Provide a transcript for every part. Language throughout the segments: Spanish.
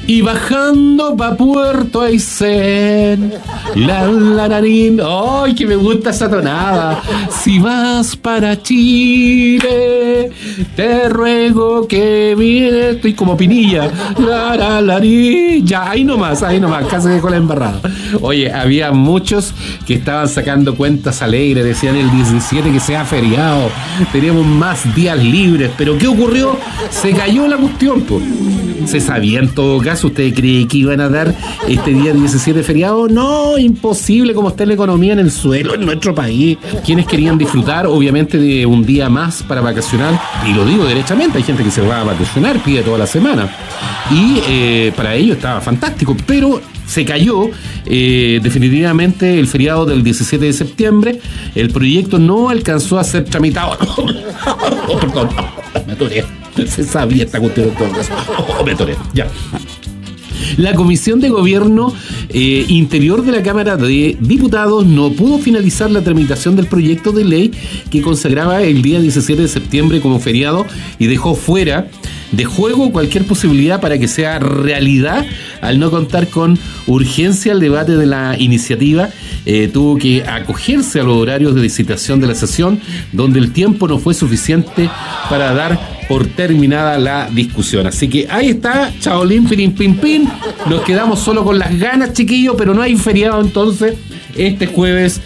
Y bajando pa' Puerto Aysén, la narín. ¡Ay, que me gusta esa tonada! Si vas para Chile, te ruego que vienes. Estoy como Pinilla. Ya, ahí nomás, casi dejó la embarrada. Oye, había muchos que estaban sacando cuentas alegres, decían el 17 que sea feriado, tenemos más días libres, pero ¿qué ocurrió? Se cayó la cuestión, pues. ¿Se sabía en todo caso? ¿Usted cree que iban a dar este día 17 feriado? No, imposible, como está la economía en el suelo en nuestro país. Quienes querían disfrutar, obviamente, de un día más para vacacionar, y lo digo derechamente, hay gente que se va a vacacionar, pide toda la semana, y para ello estaba fantástico, pero se cayó definitivamente el feriado del 17 de septiembre. El proyecto no alcanzó a ser tramitado. Perdón, me atoré. Se sabía esta cuestión en todo caso. Me atoré, ya. La Comisión de Gobierno Interior de la Cámara de Diputados no pudo finalizar la tramitación del proyecto de ley que consagraba el día 17 de septiembre como feriado y dejó fuera de juego cualquier posibilidad para que sea realidad al no contar con urgencia el debate de la iniciativa. Tuvo que acogerse a los horarios de licitación de la sesión, donde el tiempo no fue suficiente para dar por terminada la discusión. Así que ahí está, chaolín, pirin, pin, pin. Nos quedamos solo con las ganas, chiquillos, pero no hay feriado entonces este jueves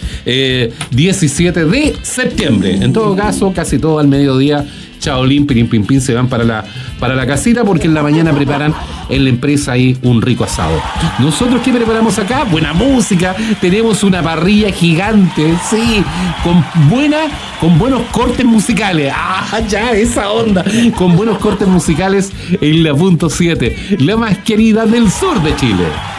17 de septiembre. En todo caso, casi todo al mediodía, chaolín, pirin, pin, pin, se van para la casita, porque en la mañana preparan en la empresa ahí un rico asado. ¿Nosotros qué preparamos acá? Buena música, tenemos una parrilla gigante, sí, con buenos cortes musicales. Ah, ya, esa onda, con buenos cortes musicales en la punto 7, la más querida del sur de Chile.